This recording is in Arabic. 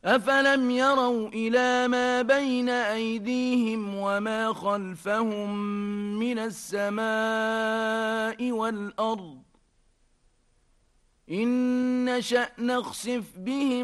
أفلم يروا إلى ما بين أيديهم وما خلفهم من السماء والأرض إن نشأ نخسف بهم